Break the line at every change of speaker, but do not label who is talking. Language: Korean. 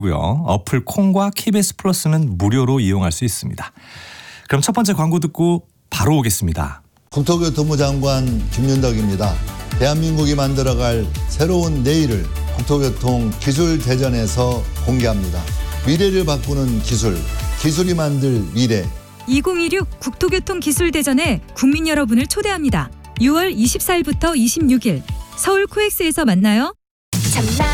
고요. 어플 콩과 KBS 플러스는 무료로 이용할 수 있습니다. 그럼 첫 번째 광고 듣고 바로 오겠습니다.
국토교통부 장관 김윤덕입니다. 대한민국이 만들어갈 새로운 내일을 국토교통 기술대전에서 공개합니다. 미래를 바꾸는 기술, 기술이 만들 미래.
2026 국토교통기술대전에 국민 여러분을 초대합니다. 6월 24일부터 26일 서울 코엑스에서 만나요.